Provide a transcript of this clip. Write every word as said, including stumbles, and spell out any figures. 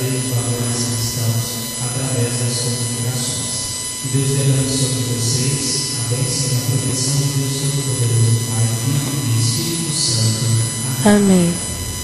verdadeiros valores cristãos através das comunicações. Que Deus derrame sobre vocês a bênção e a proteção de Deus Todo-Poderoso, Pai, Filho e Espírito Santo. Amém. Amém.